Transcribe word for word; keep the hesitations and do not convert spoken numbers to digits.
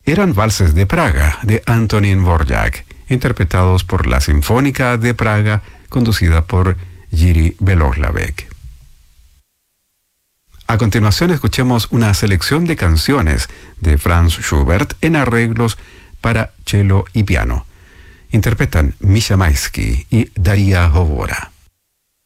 eran valses de Praga de Antonín Dvořák, interpretados por la Sinfónica de Praga, conducida por Jiří Belohlavek. A continuación escuchemos una selección de canciones de Franz Schubert en arreglos para cello y piano. Interpretan Misha Maisky y Daria Hobora.